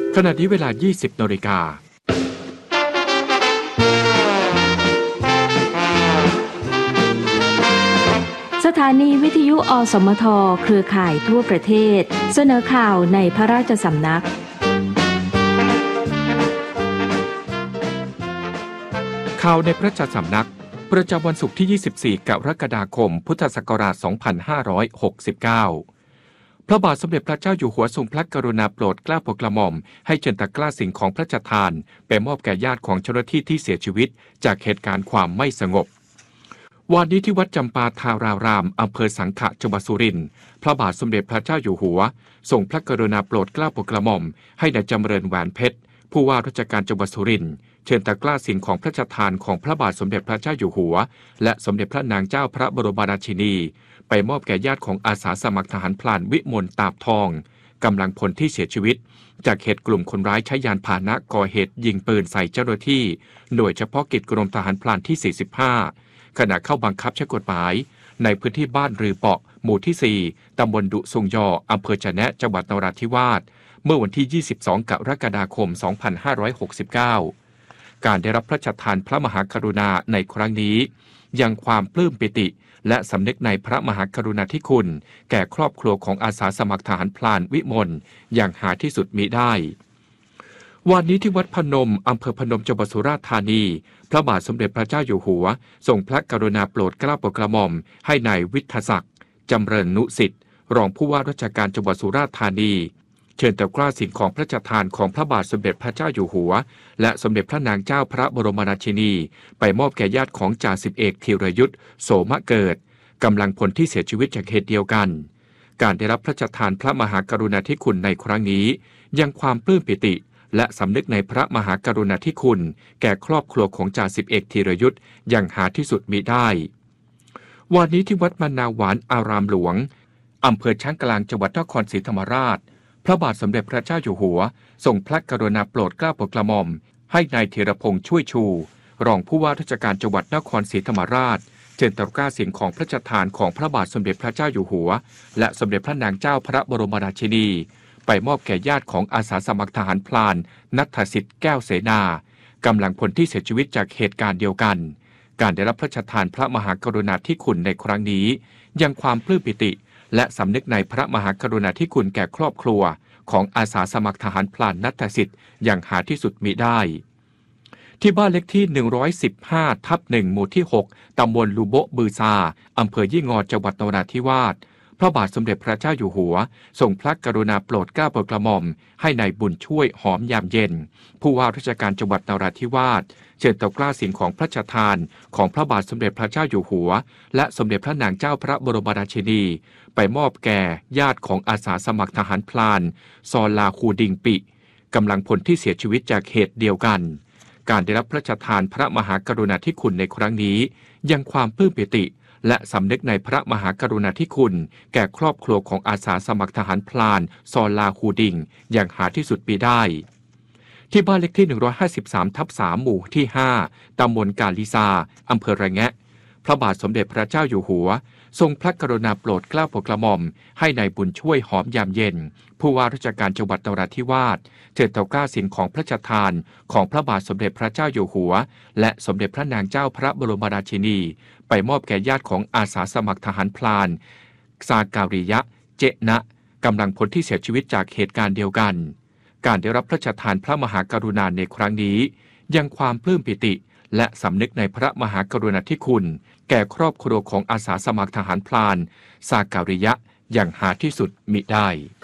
ขณะนี้เวลา 20 นาฬิกาสถานีวิทยุอสมทเครือข่ายทั่วประเทศเสนอข่าวในพระราชสำนักข่าวในพระราชสำนักประจำวันศุกร์ที่ 24 กรกฎาคม พุทธศักราช 2569 พระบาทสมเด็จพระเจ้าอยู่หัวทรงพระกรุณาโปรดเกล้าโปรดกระหม่อมให้เชิญตะกร้าสิ่งของพระราชทานไปมอบแก่ญาติของเจ้าหน้าที่ที่เสียชีวิตจากเหตุการณ์ความไม่สงบวันนี้ที่วัดจำปาทารารามอำเภอสังขะจังหวัดสุรินทร์พระบาทสมเด็จพระเจ้าอยู่หัวทรงพระกรุณาโปรดเกล้าโปรดกระหม่อมให้นายจำเริญแหวนเพชรผู้ว่าราชการจังหวัดสุรินทร์เชิญตะกร้าสิ่งของพระราชทานของพระบาทสมเด็จพระเจ้าอยู่หัวและสมเด็จพระนางเจ้าพระบรมราชินีไปมอบแก่ญาติของอาสาสมัครทหารพลานวิมลตาบทองกำลังพลที่เสียชีวิตจากเหตุกลุ่มคนร้ายใช้ยานพาหนะก่อเหตุยิงปืนใส่เจ้าหน้าที่หน่วยเฉพาะกิจกรมทหารพลานที่ 45 ขณะเข้าบังคับใช้กฎหมายในพื้นที่บ้านรือเปาะหมู่ที่ 4 ตำบลดุซุงยออำเภอจะแนะจังหวัดนราธิวาสเมื่อวันที่ 22 กรกฎาคม 2569 การได้รับพระราชทานพระมหากรุณาในครั้งนี้ยังความปลื้มปิติและสำนึกในพระมหากรุณาธิคุณแก่ครอบครัวของอาสาสมัครทหารพลานวิมลอย่างหาที่สุดมิได้วันนี้ที่วัดพนมอำเภอพนมจังหวัดสุราษฎร์ธานีพระบาทสมเด็จพระเจ้าอยู่หัวทรงพระกรุณาโปรดเกล้าโปรดกระหม่อมให้นายวิทยศักดิ์จำเริญนุสิทธิ์รองผู้ว่าราชการจังหวัดสุราษฎร์ธานีเชิญตะกร้าสิ่งของพระราชทานของพระบาทสมเด็จพระเจ้าอยู่หัวและสมเด็จพระนางเจ้าพระบรมราชินีไปมอบแก่ญาติของจ่าสิบเอกธีรยุทธโสมะเกิดกำลังพลที่เสียชีวิตจากเหตุเดียวกันการได้รับพระราชทานพระมหากรุณาธิคุณในครั้งนี้ยังความปลื้มปิติและสำนึกในพระมหากรุณาธิคุณแก่ครอบครัวของจ่าสิบเอกธีรยุทธอย่างหาที่สุดมิได้วันนี้ที่วัดมะนาวหวานอารามหลวงอำเภอช้างกลางจังหวัดนครศรีธรรมราชพระบาทสมเด็จพระเจ้าอยู่หัวทรงพระกรุณาโปรดเกล้าโปรดกระหม่อมให้นายธีรพงษ์ช่วยชูรองผู้ว่าราชการจังหวัดนครศรีธรรมราชเชิญตะกร้าสิ่งของพระราชทานของพระบาทสมเด็จพระเจ้าอยู่หัวและสมเด็จพระนางเจ้าพระบรมราชินีไปมอบแก่ญาติของอาสาสมัครทหารพลานณัฐสิทธิ์แก้วเสนากำลังพลที่เสียชีวิตจากเหตุการณ์เดียวกันการได้รับพระราชทานพระมหากรุณาธิคุณในครั้งนี้ยังความปลื้มปิติและสำนึกในพระมหากรุณาธิคุณแก่ครอบครัวของอาสาสมัครทหารพลานณัฐสิทธิ์อย่างหาที่สุดมิได้ที่บ้านเล็กที่ 115/1 หมู่ที่ 6 ตำบลลูโบะบือซาอำเภอยี่งอจังหวัดนราธิวาสพระบาทสมเด็จพระเจ้าอยู่หัวทรงพระกรุณาโปรดเกล้าโปรดกระหม่อมให้นายบุญช่วยหอมยามเย็นผู้ว่าราชการจังหวัดนราธิวาสเชิญตะกร้าสิ่งของพระราชทานของพระบาทสมเด็จพระเจ้าอยู่หัวและสมเด็จพระนางเจ้าพระบรมราชินีไปมอบแก่ญาติของอาสาสมัครทหารพลานซอลาคูดิงปิกำลังพลที่เสียชีวิตจากเหตุเดียวกันการได้รับพระราชทานพระมหากรุณาธิคุณในครั้งนี้ยังความปลื้มปิติและสำนึกในพระมหากรุณาธิคุณแก่ครอบครัวของอาสาสมัครทหารพลานซอลาคูดิงอย่างหาที่สุดมิได้ที่บ้านเลขที่ 153/3 หมู่ที่ 5 ตำบลกาลิซาอำเภอระแงะพระบาทสมเด็จพระเจ้าอยู่หัวทรงพระกรุณาโปรดเกล้าโปรดกระหม่อมให้นายบุญช่วยหอมยามเย็นผู้ว่าราชการจังหวัดนราธิวาสเชิญตะกร้าสิ่งของพระราชทานของพระบาทสมเด็จพระเจ้าอยู่หัวและสมเด็จพระนางเจ้าพระบรมราชินีไปมอบแก่ญาติของอาสาสมัครทหารพลานซาการิยะเจนะกำลังพลที่เสียชีวิตจากเหตุการณ์เดียวกันการได้รับพระราชทานพระมหากรุณาในครั้งนี้ยังความปลื้มปิติและสำนึกในพระมหากรุณาธิคุณแก่ครอบครัวของอาสาสมัครทหารพลานซาการิยะอย่างหาที่สุดมิได้